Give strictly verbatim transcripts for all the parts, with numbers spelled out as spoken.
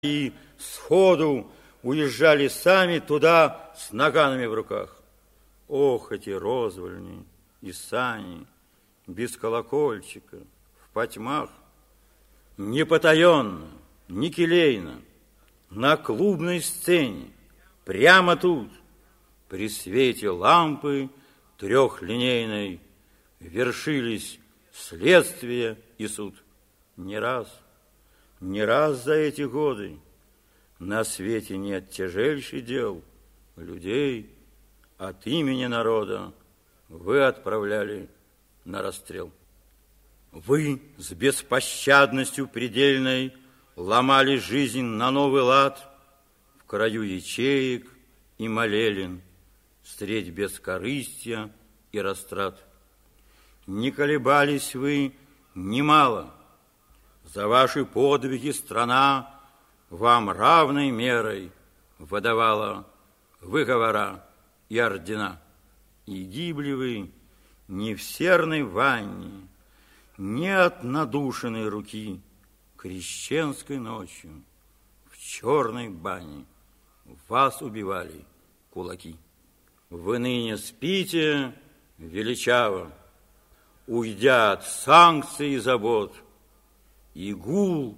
и сходу уезжали сами туда с наганами в руках. Ох, эти розвольни и сани, без колокольчика, в потьмах, не потаенно, не келейно, на клубной сцене, прямо тут, при свете лампы трехлинейной, вершились следствие и суд. Не раз, не раз за эти годы на свете нет тяжельших дел, людей от имени народа вы отправляли на расстрел. Вы с беспощадностью предельной ломали жизнь на новый лад в краю ячеек и молелин, средь бескорыстия и растрат. Не колебались вы немало, за ваши подвиги страна вам равной мерой выдавала выговора и ордена. И гибли вы не в серной ванне, не от надушенной руки, крещенской ночью в черной бане вас убивали кулаки. Вы ныне спите величаво, уйдя от санкций и забот, и гул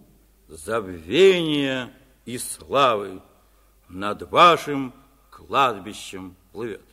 забвения и славы над вашим кладбищем плывет.